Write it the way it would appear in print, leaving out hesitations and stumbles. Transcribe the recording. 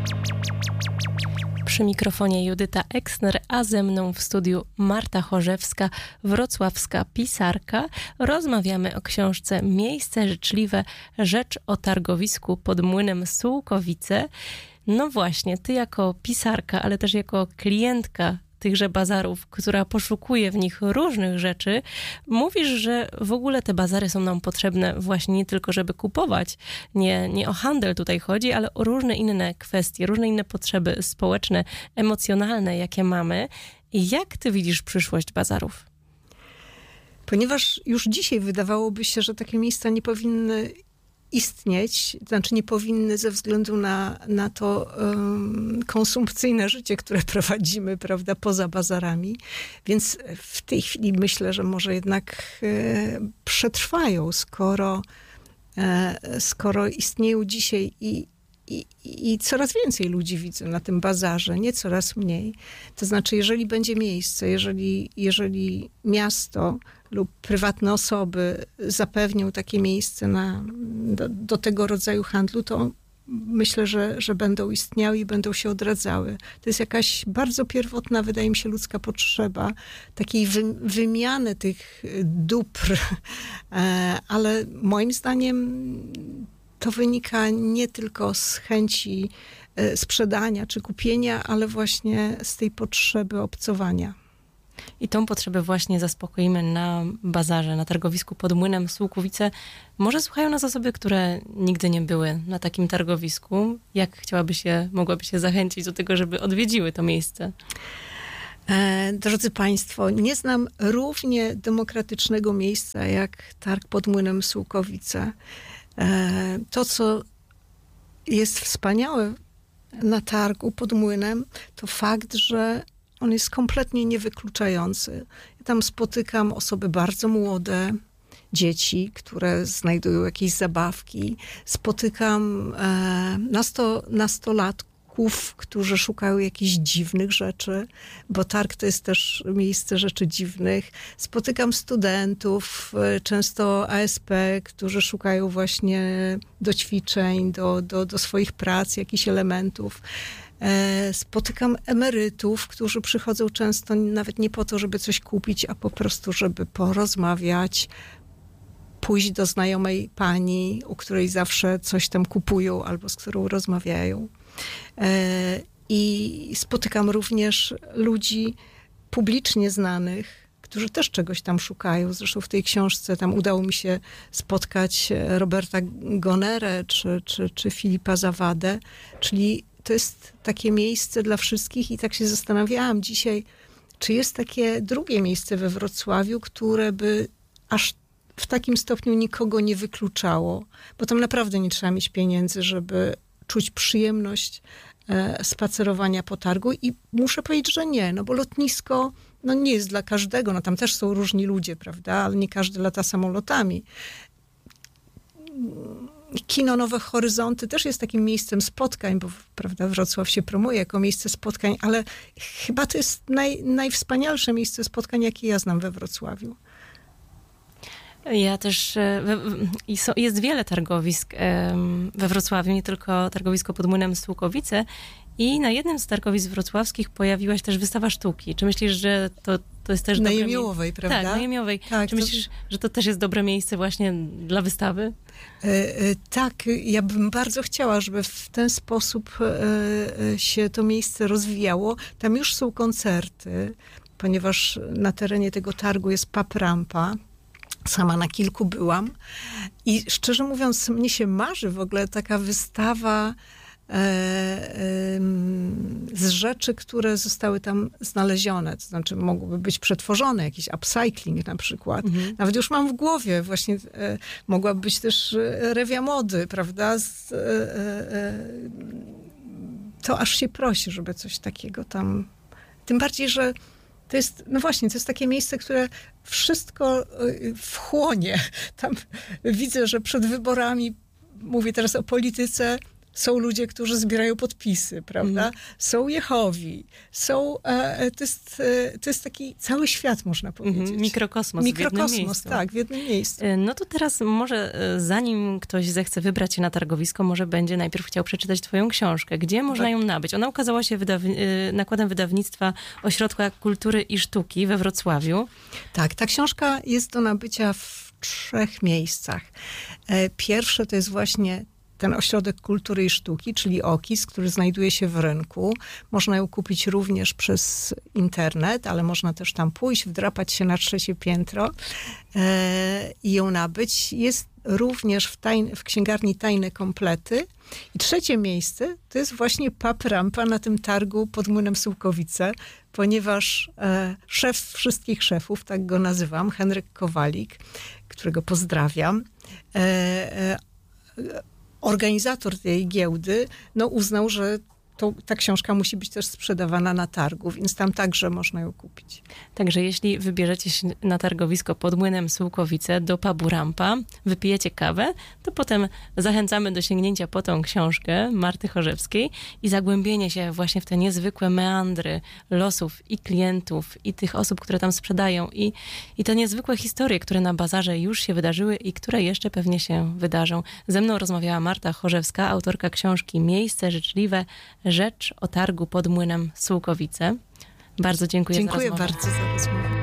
Przy mikrofonie Judyta Eksner, a ze mną w studiu Marta Chorzewska, wrocławska pisarka. Rozmawiamy o książce Miejsce życzliwe, rzecz o targowisku pod Młynem Sułkowice. No właśnie, ty jako pisarka, ale też jako klientka tychże bazarów, która poszukuje w nich różnych rzeczy, mówisz, że w ogóle te bazary są nam potrzebne właśnie nie tylko, żeby kupować, nie o handel tutaj chodzi, ale o różne inne kwestie, różne inne potrzeby społeczne, emocjonalne, jakie mamy. I jak ty widzisz przyszłość bazarów? Ponieważ już dzisiaj wydawałoby się, że takie miejsca nie powinny istnieć, to znaczy nie powinny ze względu na to konsumpcyjne życie, które prowadzimy, prawda, poza bazarami. Więc w tej chwili myślę, że może jednak przetrwają, skoro istnieją dzisiaj i coraz więcej ludzi widzę na tym bazarze, nie coraz mniej. To znaczy, jeżeli będzie miejsce, jeżeli miasto lub prywatne osoby zapewnią takie miejsce do tego rodzaju handlu, to myślę, że będą istniały i będą się odradzały. To jest jakaś bardzo pierwotna, wydaje mi się, ludzka potrzeba takiej wymiany tych dóbr, ale moim zdaniem to wynika nie tylko z chęci sprzedania czy kupienia, ale właśnie z tej potrzeby obcowania. I tą potrzebę właśnie zaspokoimy na bazarze, na targowisku pod Młynem Sułkowice. Może słuchają nas osoby, które nigdy nie były na takim targowisku. Jak mogłaby się zachęcić do tego, żeby odwiedziły to miejsce? Drodzy Państwo, nie znam równie demokratycznego miejsca jak targ pod Młynem Sułkowice. To, co jest wspaniałe na targu pod Młynem, to fakt, że on jest kompletnie niewykluczający. Ja tam spotykam osoby bardzo młode, dzieci, które znajdują jakieś zabawki. Spotykam nastolatków, którzy szukają jakichś dziwnych rzeczy, bo targ to jest też miejsce rzeczy dziwnych. Spotykam studentów, często ASP, którzy szukają właśnie do ćwiczeń, do swoich prac, jakichś elementów. Spotykam emerytów, którzy przychodzą często nawet nie po to, żeby coś kupić, a po prostu, żeby porozmawiać, pójść do znajomej pani, u której zawsze coś tam kupują albo z którą rozmawiają. I spotykam również ludzi publicznie znanych, którzy też czegoś tam szukają. Zresztą w tej książce tam udało mi się spotkać Roberta Gonerę czy Filipa Zawadę, czyli to jest takie miejsce dla wszystkich i tak się zastanawiałam dzisiaj, czy jest takie drugie miejsce we Wrocławiu, które by aż w takim stopniu nikogo nie wykluczało, bo tam naprawdę nie trzeba mieć pieniędzy, żeby czuć przyjemność spacerowania po targu i muszę powiedzieć, że nie, no bo lotnisko nie jest dla każdego, no tam też są różni ludzie, prawda, ale nie każdy lata samolotami. Kino Nowe Horyzonty też jest takim miejscem spotkań, bo prawda, Wrocław się promuje jako miejsce spotkań, ale chyba to jest najwspanialsze miejsce spotkań, jakie ja znam we Wrocławiu. Ja też, jest wiele targowisk we Wrocławiu, nie tylko targowisko pod Młynem Sułkowice i na jednym z targowisk wrocławskich pojawiłaś też wystawa sztuki. Czy myślisz, że to jest też na dobre Jemiołowej, prawda? Tak, na Jemiołowej. Tak, Czy myślisz, że to też jest dobre miejsce właśnie dla wystawy? Tak, ja bym bardzo chciała, żeby w ten sposób się to miejsce rozwijało. Tam już są koncerty, ponieważ na terenie tego targu jest Pub Rampa. Sama na kilku byłam i szczerze mówiąc, mnie się marzy w ogóle taka wystawa z rzeczy, które zostały tam znalezione. To znaczy mogłyby być przetworzone, jakiś upcycling na przykład. Nawet już mam w głowie właśnie, mogłaby być też rewia mody, prawda? To aż się prosi, żeby coś takiego tam... Tym bardziej, że to jest, no właśnie, to jest takie miejsce, które wszystko wchłonie. Tam widzę, że przed wyborami, mówię teraz o polityce, są ludzie, którzy zbierają podpisy, prawda? Są Jehowi, to jest taki cały świat, można powiedzieć. Mikrokosmos w jednym miejscu. Tak, w jednym miejscu. No to teraz może, zanim ktoś zechce wybrać się na targowisko, może będzie najpierw chciał przeczytać twoją książkę. Gdzie można ją nabyć? Ona ukazała się nakładem wydawnictwa Ośrodka Kultury i Sztuki we Wrocławiu. Tak, ta książka jest do nabycia w 3 miejscach. Pierwsze to jest właśnie ten Ośrodek Kultury i Sztuki, czyli OKiS, który znajduje się w Rynku. Można ją kupić również przez internet, ale można też tam pójść, wdrapać się na 3. piętro i ją nabyć. Jest również w księgarni Tajne Komplety. I 3. miejsce to jest właśnie Pub Rampa na tym targu pod Młynem Sułkowice, ponieważ szef wszystkich szefów, tak go nazywam, Henryk Kowalik, którego pozdrawiam, organizator tej giełdy uznał, że ta książka musi być też sprzedawana na targu, więc tam także można ją kupić. Także jeśli wybierzecie się na targowisko pod Młynem Sułkowice do pubu Rampa, wypijecie kawę, to potem zachęcamy do sięgnięcia po tą książkę Marty Chorzewskiej i zagłębienie się właśnie w te niezwykłe meandry losów i klientów, i tych osób, które tam sprzedają, i te niezwykłe historie, które na bazarze już się wydarzyły i które jeszcze pewnie się wydarzą. Ze mną rozmawiała Marta Chorzewska, autorka książki Miejsce życzliwe, rzecz o targu pod Młynem Sułkowice. Bardzo dziękuję za rozmowę. Dziękuję bardzo za rozmowę.